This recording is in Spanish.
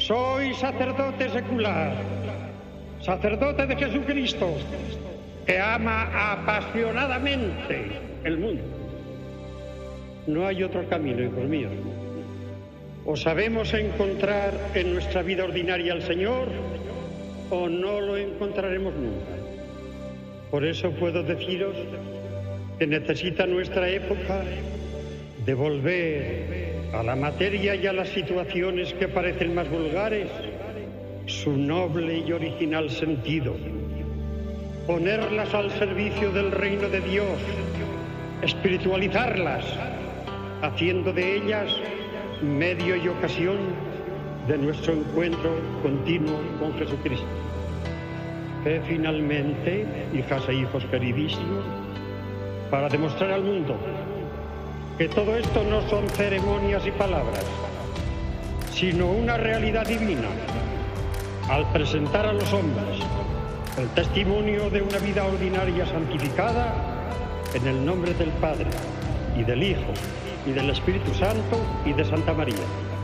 Soy sacerdote secular, sacerdote de Jesucristo, que ama apasionadamente el mundo. No hay otro camino, hijos míos. O sabemos encontrar en nuestra vida ordinaria al Señor, o no lo encontraremos nunca. Por eso puedo deciros que necesita nuestra época de volver a la materia y a las situaciones que parecen más vulgares su noble y original sentido, ponerlas al servicio del reino de Dios, espiritualizarlas, haciendo de ellas medio y ocasión de nuestro encuentro continuo con Jesucristo. Que finalmente, hijas e hijos queridísimos, para demostrar al mundo que todo esto no son ceremonias y palabras, sino una realidad divina, al presentar a los hombres el testimonio de una vida ordinaria santificada, en el nombre del Padre, y del Hijo, y del Espíritu Santo, y de Santa María.